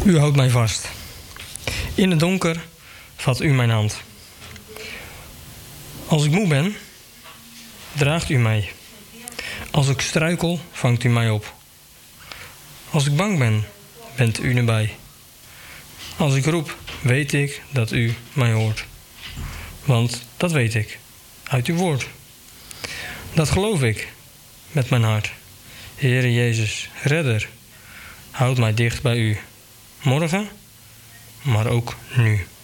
U houdt mij vast. In het donker vat u mijn hand. Als ik moe ben, draagt u mij. Als ik struikel, vangt u mij op. Als ik bang ben, bent u erbij. Als ik roep, weet ik dat u mij hoort. Want dat weet ik uit uw woord. Dat geloof ik met mijn hart. Heere Jezus, Redder, houd mij dicht bij u. Morgen, maar ook nu.